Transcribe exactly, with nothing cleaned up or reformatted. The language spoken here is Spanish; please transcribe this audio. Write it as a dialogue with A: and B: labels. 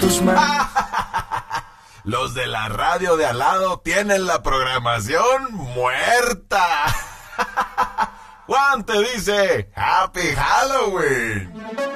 A: tus manos.
B: Los de la radio de al lado tienen la programación muerta. Juan te dice Happy Halloween.